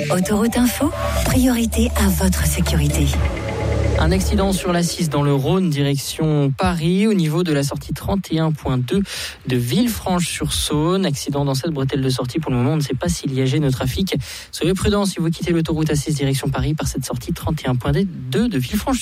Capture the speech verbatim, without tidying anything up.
Autoroute Info, priorité à votre sécurité. Un accident sur l'A six dans le Rhône, direction Paris, au niveau de la sortie trente et un point deux de Villefranche-sur-Saône. Accident dans cette bretelle de sortie. Pour le moment, on ne sait pas s'il y a gêne au trafic. Soyez prudents si vous quittez l'autoroute A six direction Paris par cette sortie trente et un point deux de Villefranche.